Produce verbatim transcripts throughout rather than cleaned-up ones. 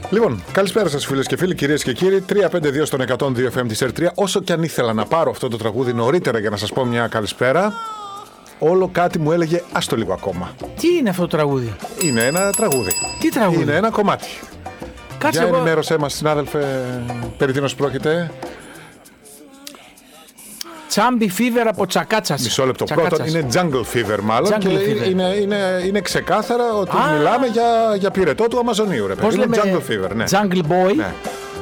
Λοιπόν, καλησπέρα σας φίλες και φίλοι, κυρίες και κύριοι. τρία πέντε δύο στον εκατόν δύο εφ εμ της Ερ τρία. Όσο και αν ήθελα να πάρω αυτό το τραγούδι νωρίτερα για να σας πω μια καλησπέρα, όλο κάτι μου έλεγε άστο λίγο ακόμα. Τι είναι αυτό το τραγούδι? Είναι ένα τραγούδι. Τι τραγούδι? Είναι ένα κομμάτι. Κάτσε για εγώ... ενημέρωσέ μας, συνάδελφε, περί τίνος πρόκειται. Τσάμπι Fever από Τσακάτσας. Μισό λεπτό. Τσακάτσας. Πρώτον είναι Jungle Fever μάλλον. Jungle και Fever. Είναι, είναι, είναι ξεκάθαρα ότι Α. μιλάμε για, για πυρετό του Αμαζονίου. Ρε, Πώς είναι λέμε? Jungle Fever, ναι. Jungle Boy. Ναι.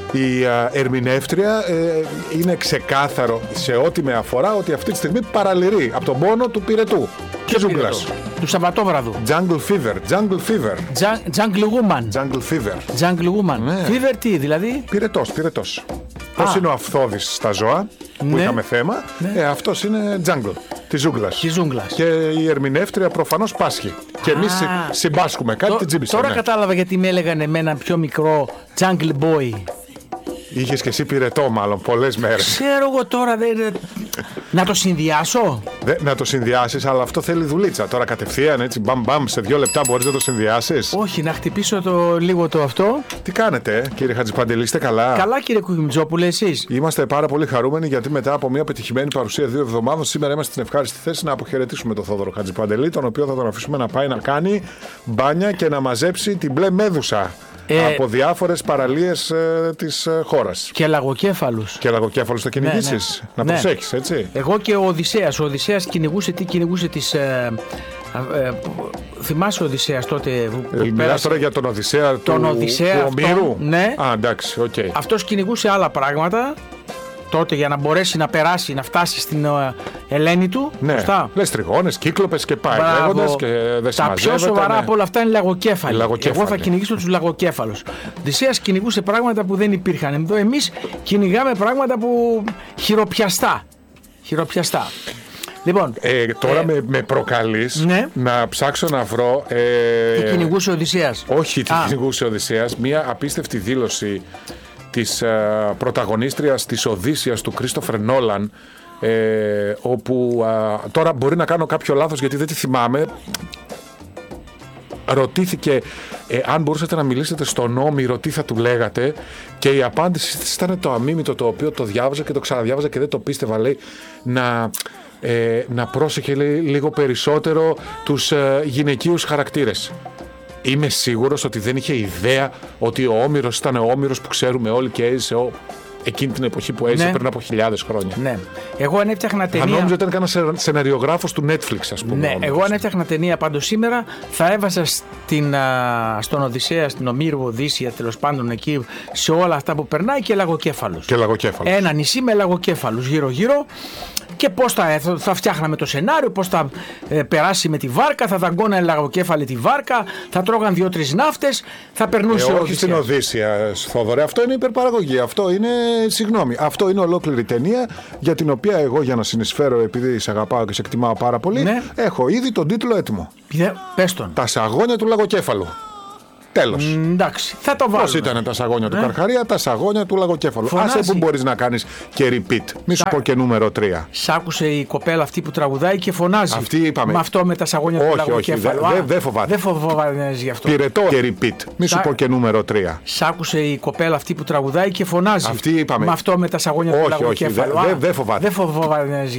Η α, ερμηνεύτρια ε, είναι ξεκάθαρο σε ό,τι με αφορά ότι αυτή τη στιγμή παραλυρεί από τον πόνο του πυρετού και ζούγκλας. Του Σαββατόβραδου. Jungle Fever, Jungle Fever. Jun- Jungle Woman. Jungle Fever. Jungle Woman. Ναι. Fever τι, δηλαδή? Πυρετός, πυρετός. Πώς είναι ο αυθόδης στα ζώα που Ναι. είχαμε θέμα, Ναι. ε, αυτός είναι Jungle, της ζούγκλας. Της ζούγκλας. Και η ερμηνεύτρια προφανώς πάσχει. Και εμείς συ- συμπάσχουμε κάτι, Τω- την τζίμπησε. Τώρα ναι. κατάλαβα γιατί με έλεγαν εμένα πιο μικρό Jungle Boy. Είχες και εσύ πυρετό μάλλον πολλές μέρες. Ξέρω εγώ τώρα δεν... Να το συνδυάσω. Δε, να το συνδυάσεις, αλλά αυτό θέλει δουλίτσα. Τώρα κατευθείαν έτσι, μπαμ μπαμ, σε δύο λεπτά μπορείς να το συνδυάσεις. Όχι, να χτυπήσω το, λίγο το αυτό. Τι κάνετε, ε, κύριε Χατζηπαντελή, είστε καλά? Καλά κύριε Κουκιμιτζόπουλε, εσείς? Είμαστε πάρα πολύ χαρούμενοι γιατί μετά από μια πετυχημένη παρουσία δύο εβδομάδων, σήμερα είμαστε στην ευχάριστη θέση να αποχαιρετήσουμε τον Θόδωρο Χατζηπαντελή, τον οποίο θα τον αφήσουμε να πάει να κάνει μπάνια και να μαζέψει την μπλε μέδουσα Ε, από διάφορες παραλίες ε, της ε, χώρας. Και λαγοκέφαλους. Και λαγοκέφαλος θα κυνηγήσεις. ναι. Να Ναι. προσέχεις, έτσι. Εγώ και ο Οδυσσέας. Ο Οδυσσέας κυνηγούσε, τι κυνηγούσε τις... Ε, ε, ε, θυμάσαι ο Οδυσσέας τότε που Ε, Μιλάς πέρασε? τώρα για τον Οδυσσέα Τον του, Οδυσσέα του αυτόν, Ομήρου. ναι. Α, εντάξει, οκ. Okay. Αυτός κυνηγούσε άλλα πράγματα τότε για να μπορέσει να περάσει, να φτάσει στην ε, Ελένη του. Ναι, Σωστά. λες τριγώνες, κύκλοπες και πάει Μπράβο. λέγοντας και δεν Τα συμμαζεύεται. πιο σοβαρά ναι. από όλα αυτά είναι λαγοκέφαλοι. Οι λαγοκέφαλοι. Εγώ θα κυνηγήσω τους λαγοκέφαλους. Ο Οδυσσέας κυνηγούσε πράγματα που δεν υπήρχαν. Εδώ εμείς κυνηγάμε πράγματα που χειροπιαστά. Χειροπιαστά. Λοιπόν, Ε, τώρα ε, με, με προκαλείς ναι. να ψάξω να βρω. Ε, τι κυνηγούσε ο Οδυσσέας? Όχι, τι Α. κυνηγούσε ο Οδυσσέας. Μια απίστευτη δήλωση της ε, πρωταγωνίστριας της Οδύσσιας του Κρίστοφερ Νόλαν. Ε, όπου α, τώρα μπορεί να κάνω κάποιο λάθος γιατί δεν τη θυμάμαι. Ρωτήθηκε ε, αν μπορούσατε να μιλήσετε στον Όμηρο τι θα του λέγατε, και η απάντηση της ήταν το αμίμητο, το οποίο το διάβαζα και το ξαναδιάβαζα και δεν το πίστευα. Λέει να, ε, να πρόσεχε, λέει, λίγο περισσότερο τους ε, γυναικείους χαρακτήρες. Είμαι σίγουρος ότι δεν είχε ιδέα ότι ο Όμηρος ήταν ο Όμηρος που ξέρουμε όλοι και έζησε ο, εκείνη την εποχή που έζησε, Ναι. πριν από χιλιάδες χρόνια. Ναι. Εγώ αν έφτιαχνα Θα ταινία. νόμιζα ότι ήταν κανένα σεναριογράφος του Netflix, ας πούμε. Ναι, ο Όμηρος. εγώ αν έφτιαχνα ταινία πάντως σήμερα θα έβαζα στην, α, στον Οδυσσέα, στην Ομήρου, Οδύσσια, τέλος πάντων εκεί, σε όλα αυτά που περνάει και λαγοκέφαλους. Και λαγοκέφαλος. Ένα νησί με λαγοκέφαλους γύρω-γύρω. Και πώς θα, θα, θα φτιάχναμε το σενάριο, πώς θα ε, περάσει με τη βάρκα, θα δαγκώνανε λαγοκέφαλη τη βάρκα, θα τρώγαν δύο-τρεις ναύτες, θα περνούσε Ε, ο όχι στην Οδυσσέας. Οδύσσια, Θόδωρε. Αυτό είναι υπερπαραγωγή. Αυτό είναι, συγγνώμη, αυτό είναι ολόκληρη ταινία για την οποία εγώ, για να συνεισφέρω, επειδή σε αγαπάω και σε εκτιμάω πάρα πολύ, Ναι. έχω ήδη τον τίτλο έτοιμο. Πηδε- Πες τον. Τα σαγόνια του λαγοκέφαλου. Τέλος. Μ, Εντάξει, θα το βάλουμε. Πώς ήταν τα σαγόνια του Ναι. Καρχαρία, τα σαγόνια του λαγοκέφαλου. Φωνάζει. Άσε που μπορείς να κάνεις και repeat. Μη σου Σα- πω και νούμερο τρία. Σ' άκουσε η κοπέλα αυτή που τραγουδάει και φωνάζει. Αυτή είπαμε. Με αυτό με τα σαγόνια Όχι, του όχι, λαγοκέφαλου. δε- Α, δε- δεν φοβάται. Δεν φοβάται γι' αυτό. Πυρετό και repeat. Μη σου Σα- πω και νούμερο τρία. Σ' άκουσε η κοπέλα αυτή που τραγουδάει και φωνάζει. Αυτή είπαμε. Με αυτό με τα σαγόνια Όχι, του όχι, λαγοκέφαλου. δε- Α, δε- δεν φοβάται. Δεν φοβάται